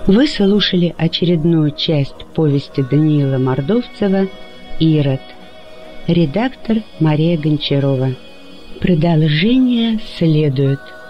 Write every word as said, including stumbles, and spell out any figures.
Вы слушали очередную часть повести Даниила Мордовцева «Ирод». Редактор Мария Гончарова. Продолжение следует.